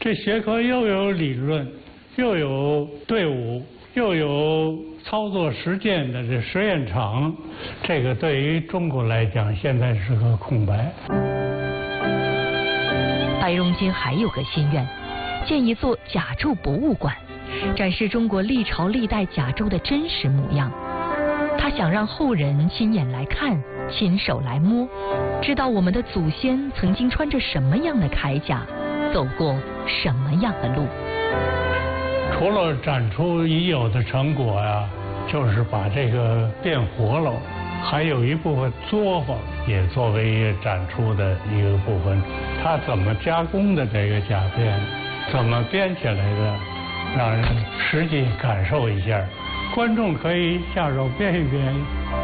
这学科又有理论，又有队伍，又有操作实践的这实验场，这个对于中国来讲现在是个空白。 白荣金还有个心愿，建一座甲胄博物馆，展示中国历朝历代甲胄的真实模样。他想让后人亲眼来看，亲手来摸，知道我们的祖先曾经穿着什么样的铠甲，走过什么样的路。 除了展出已有的成果呀，就是把这个变活了，还有一部分作坊也作为一个展出的一个部分。它怎么加工的这个甲辮，怎么编起来的，让人实际感受一下。观众可以下手编一编。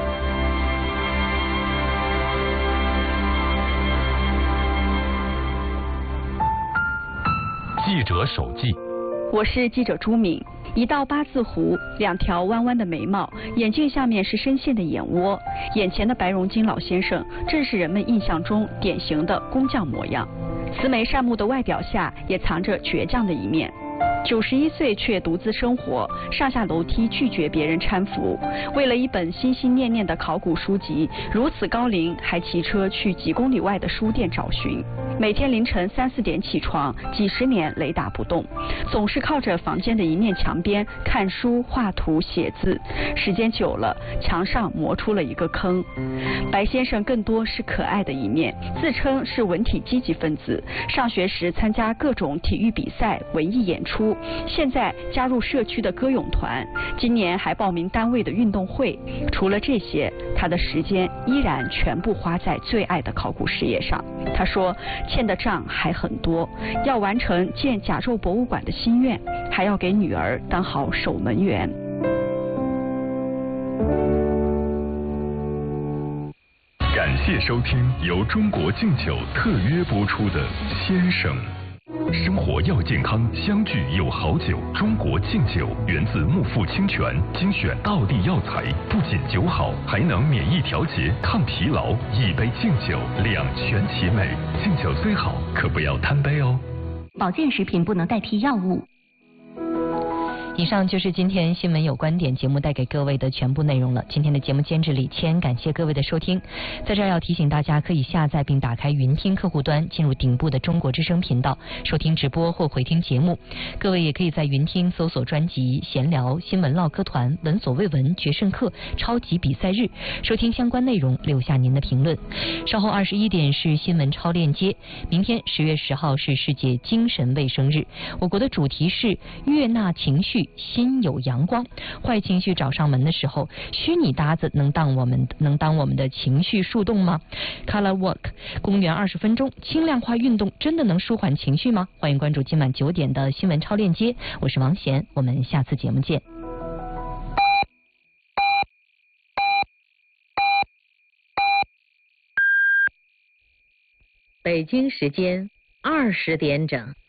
记者手记。 我是记者朱敏。一道八字胡，2条弯弯的眉毛，眼镜下面是深陷的眼窝。眼前的白荣金老先生，正是人们印象中典型的工匠模样。慈眉善目的外表下，也藏着倔强的一面。91岁却独自生活，上下楼梯拒绝别人搀扶。为了一本心心念念的考古书籍，如此高龄还骑车去几公里外的书店找寻。每天凌晨3、4点起床，几十年雷打不动，总是靠着房间的一面墙边看书、画图、写字。时间久了，墙上磨出了一个坑。白先生更多是可爱的一面，自称是文体积极分子，上学时参加各种体育比赛、文艺演出。现在加入社区的歌咏团，今年还报名单位的运动会。除了这些，他的时间依然全部花在最爱的考古事业上。他说，欠的账还很多，要完成建甲胄博物馆的心愿，还要给女儿当好守门员。 感谢收听由中国敬酒特约播出的《先生》。生活要健康，相聚有好酒。中国敬酒源自木富清泉，精选道地药材，不仅酒好，还能免疫调节、抗疲劳。一杯敬酒，两全其美。敬酒虽好，可不要贪杯哦。 保健食品不能代替药物。 以上就是今天新闻有观点节目带给各位的全部内容了。今天的节目监制李谦，感谢各位的收听。在这儿要提醒大家，可以下载并打开云听客户端，进入顶部的中国之声频道，收听直播或回听节目。各位也可以在云听搜索专辑闲聊、新闻唠嗑团、闻所未闻、决胜课、超级比赛日，收听相关内容，留下您的评论。稍后21点是新闻超链接。明天10月10号是世界精神卫生日，我国的主题是悦纳情绪，心有阳光。坏情绪找上门的时候，虚拟搭子能当我们的情绪树洞吗？ Color Walk 公园20分钟轻量化运动真的能舒缓情绪吗？欢迎关注今晚9点的新闻超链接，我是王贤，我们下次节目见。 北京时间20点整。